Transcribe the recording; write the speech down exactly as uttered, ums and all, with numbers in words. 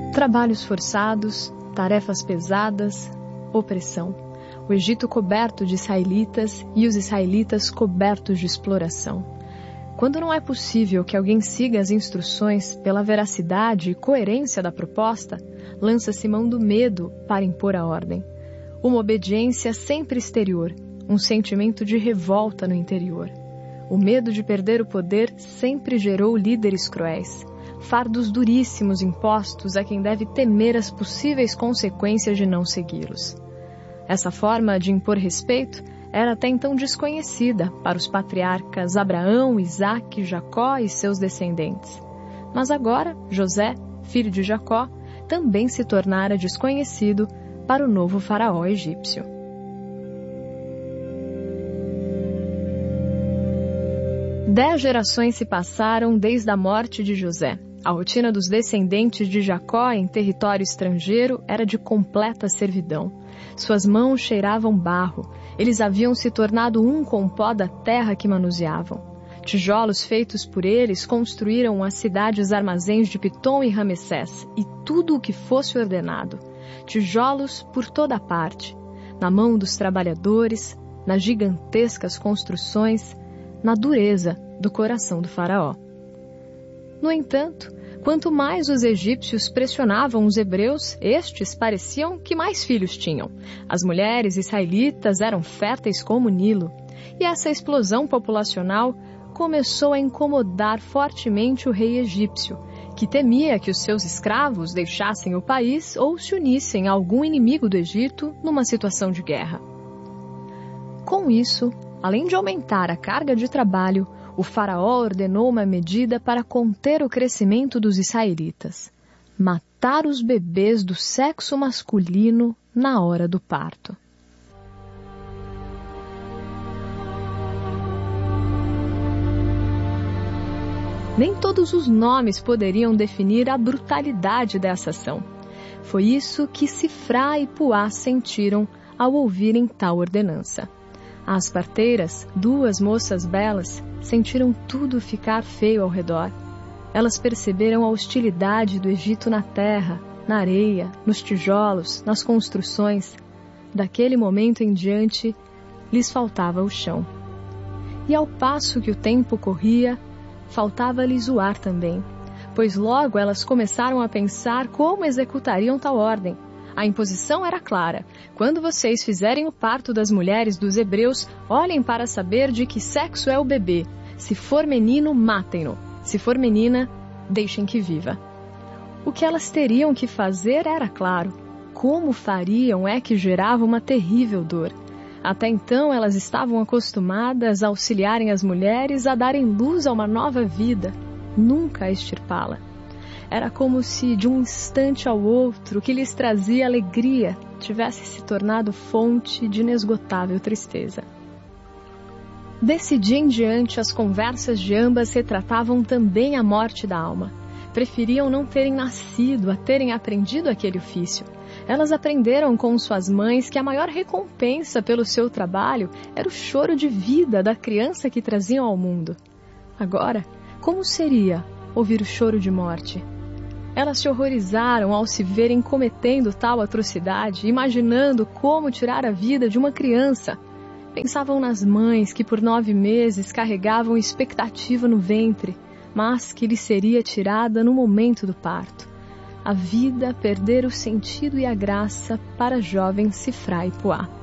Trabalhos forçados, tarefas pesadas, opressão. O Egito coberto de israelitas e os israelitas cobertos de exploração. Quando não é possível que alguém siga as instruções pela veracidade e coerência da proposta, lança-se mão do medo para impor a ordem. Uma obediência sempre exterior, um sentimento de revolta no interior. O medo de perder o poder sempre gerou líderes cruéis, fardos duríssimos impostos a quem deve temer as possíveis consequências de não segui-los. Essa forma de impor respeito era até então desconhecida para os patriarcas Abraão, Isaque, Jacó e seus descendentes. Mas agora, José, filho de Jacó, também se tornara desconhecido para o novo faraó egípcio. Dez gerações se passaram desde a morte de José. A rotina dos descendentes de Jacó em território estrangeiro era de completa servidão. Suas mãos cheiravam barro. Eles haviam se tornado um com o pó da terra que manuseavam. Tijolos feitos por eles construíram as cidades armazéns de Pitom e Ramessés e tudo o que fosse ordenado. Tijolos por toda parte, na mão dos trabalhadores, nas gigantescas construções, na dureza do coração do faraó. No entanto, quanto mais os egípcios pressionavam os hebreus, estes pareciam que mais filhos tinham. As mulheres israelitas eram férteis como o Nilo, e essa explosão populacional começou a incomodar fortemente o rei egípcio, que temia que os seus escravos deixassem o país ou se unissem a algum inimigo do Egito numa situação de guerra. Com isso, além de aumentar a carga de trabalho, o faraó ordenou uma medida para conter o crescimento dos israelitas: matar os bebês do sexo masculino na hora do parto. Nem todos os nomes poderiam definir a brutalidade dessa ação. Foi isso que Sifrá e Puá sentiram ao ouvirem tal ordenança. As parteiras, duas moças belas, sentiram tudo ficar feio ao redor. Elas perceberam a hostilidade do Egito na terra, na areia, nos tijolos, nas construções. Daquele momento em diante, lhes faltava o chão. E ao passo que o tempo corria, faltava-lhes o ar também, pois logo elas começaram a pensar como executariam tal ordem. A imposição era clara: quando vocês fizerem o parto das mulheres dos hebreus, olhem para saber de que sexo é o bebê. Se for menino, matem-no. Se for menina, deixem que viva. O que elas teriam que fazer era claro. Como fariam é que gerava uma terrível dor. Até então elas estavam acostumadas a auxiliarem as mulheres a darem luz a uma nova vida, nunca a extirpá-la. Era como se, de um instante ao outro, o que lhes trazia alegria tivesse se tornado fonte de inesgotável tristeza. Desse dia em diante, as conversas de ambas retratavam também a morte da alma. Preferiam não terem nascido a terem aprendido aquele ofício. Elas aprenderam com suas mães que a maior recompensa pelo seu trabalho era o choro de vida da criança que traziam ao mundo. Agora, como seria ouvir o choro de morte? Elas se horrorizaram ao se verem cometendo tal atrocidade, imaginando como tirar a vida de uma criança. Pensavam nas mães que por nove meses carregavam expectativa no ventre, mas que lhe seria tirada no momento do parto. A vida perdera o sentido e a graça para a jovem Sifrá e Puá.